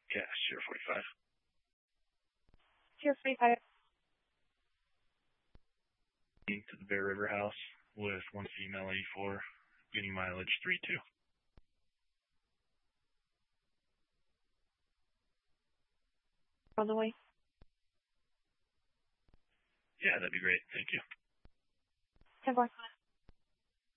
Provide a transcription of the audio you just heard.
Yeah, Sierra 45. Sierra 45. To the Bear River House with one female 84, getting mileage 32. On the way. Yeah, that'd be great. Thank you. 10-4.